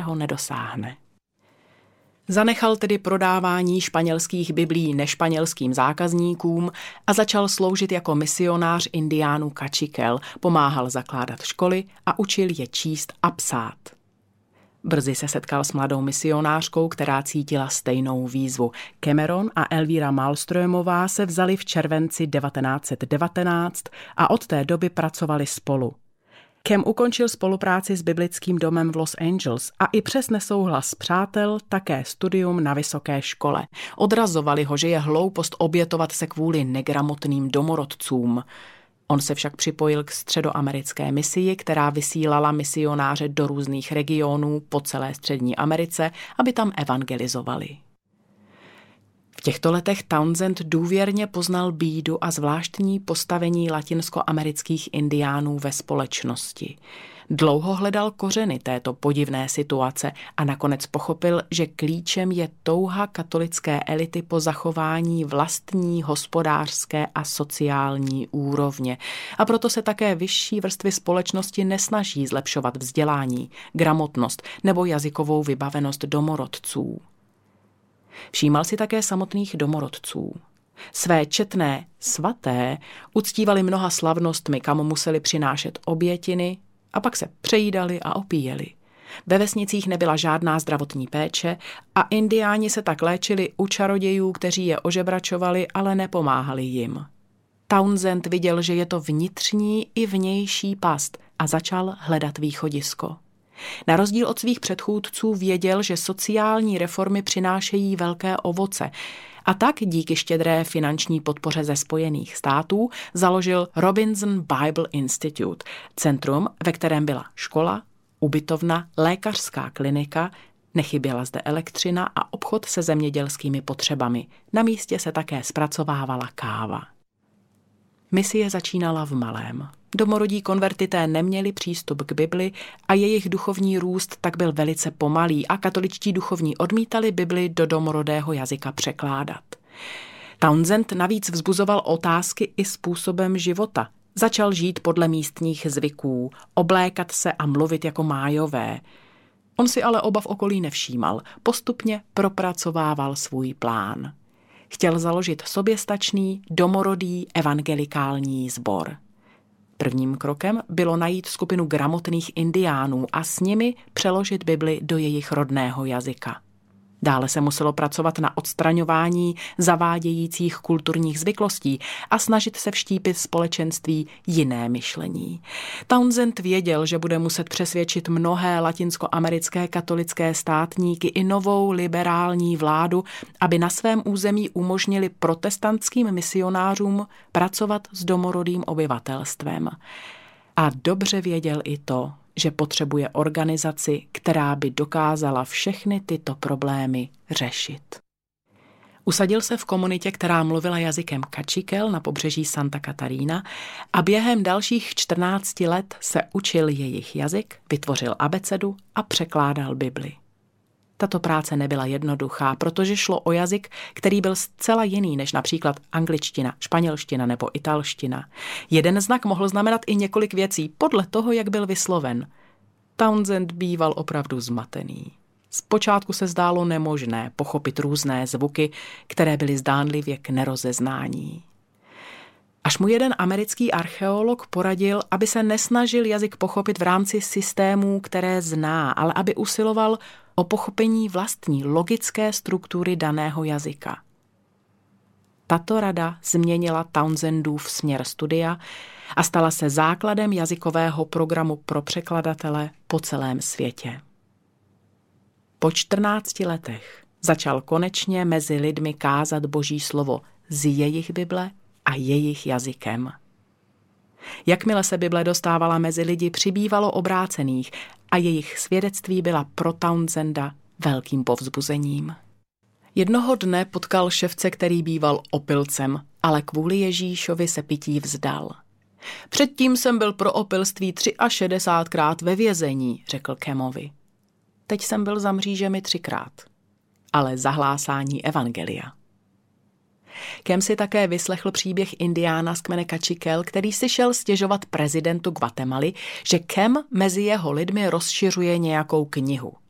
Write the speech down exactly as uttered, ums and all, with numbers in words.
ničeho nedosáhne. Zanechal tedy prodávání španělských biblí nešpanělským zákazníkům a začal sloužit jako misionář indiánů Kačikel, pomáhal zakládat školy a učil je číst a psát. Brzy se setkal s mladou misionářkou, která cítila stejnou výzvu. Cameron a Elvíra Malströmová se vzali v červenci devatenáct set devatenáct a od té doby pracovali spolu. Cam ukončil spolupráci s biblickým domem v Los Angeles a i přes nesouhlas přátel také studium na vysoké škole. Odrazovali ho, že je hloupost obětovat se kvůli negramotným domorodcům. On se však připojil k středoamerické misii, která vysílala misionáře do různých regionů po celé Střední Americe, aby tam evangelizovali. V těchto letech Townsend důvěrně poznal bídu a zvláštní postavení latinskoamerických indiánů ve společnosti. Dlouho hledal kořeny této podivné situace a nakonec pochopil, že klíčem je touha katolické elity po zachování vlastní hospodářské a sociální úrovně. A proto se také vyšší vrstvy společnosti nesnaží zlepšovat vzdělání, gramotnost nebo jazykovou vybavenost domorodců. Všímal si také samotných domorodců. Své četné svaté uctívali mnoha slavnostmi, kam museli přinášet obětiny, a pak se přejídali a opíjeli. Ve vesnicích nebyla žádná zdravotní péče a indiáni se tak léčili u čarodějů, kteří je ožebračovali, ale nepomáhali jim. Townsend viděl, že je to vnitřní i vnější past a začal hledat východisko. Na rozdíl od svých předchůdců věděl, že sociální reformy přinášejí velké ovoce a tak díky štědré finanční podpoře ze Spojených států založil Robinson Bible Institute, centrum, ve kterém byla škola, ubytovna, lékařská klinika, nechyběla zde elektřina a obchod se zemědělskými potřebami. Na místě se také zpracovávala káva. Misie začínala v malém. Domorodí konvertité neměli přístup k Bibli a jejich duchovní růst tak byl velice pomalý a katoličtí duchovní odmítali Bibli do domorodého jazyka překládat. Townsend navíc vzbuzoval otázky i způsobem života. Začal žít podle místních zvyků, oblékat se a mluvit jako májové. On si ale obav okolí nevšímal, postupně propracovával svůj plán. Chtěl založit soběstačný, domorodý evangelikální sbor. Prvním krokem bylo najít skupinu gramotných indiánů a s nimi přeložit Bibli do jejich rodného jazyka. Dále se muselo pracovat na odstraňování zavádějících kulturních zvyklostí a snažit se vštípit společenství jiné myšlení. Townsend věděl, že bude muset přesvědčit mnohé latinskoamerické katolické státníky i novou liberální vládu, aby na svém území umožnili protestantským misionářům pracovat s domorodým obyvatelstvem. A dobře věděl i to, že potřebuje organizaci, která by dokázala všechny tyto problémy řešit. Usadil se v komunitě, která mluvila jazykem kačikel na pobřeží Santa Catarina a během dalších čtrnácti let se učil jejich jazyk, vytvořil abecedu a překládal Bibli. Tato práce nebyla jednoduchá, protože šlo o jazyk, který byl zcela jiný než například angličtina, španělština nebo italština. Jeden znak mohl znamenat i několik věcí podle toho, jak byl vysloven. Townsend býval opravdu zmatený. Zpočátku se zdálo nemožné pochopit různé zvuky, které byly zdánlivě k nerozeznání. Až mu jeden americký archeolog poradil, aby se nesnažil jazyk pochopit v rámci systémů, které zná, ale aby usiloval o pochopení vlastní logické struktury daného jazyka. Tato rada změnila Townsendův směr studia a stala se základem jazykového programu pro překladatele po celém světě. Po čtrnácti letech začal konečně mezi lidmi kázat Boží slovo z jejich Bible a jejich jazykem. Jakmile se Bible dostávala mezi lidi, přibývalo obrácených a jejich svědectví byla pro Townsenda velkým povzbuzením. Jednoho dne potkal ševce, který býval opilcem, ale kvůli Ježíšovi se pití vzdal. Předtím jsem byl pro opilství šedesátkrát ve vězení, řekl Camovi. Teď jsem byl za mřížemi třikrát, ale za hlásání evangelia. Cam si také vyslechl příběh indiána z kmene Kačikel, který si šel stěžovat prezidentu Guatemaly, že Cam mezi jeho lidmi rozšiřuje nějakou knihu.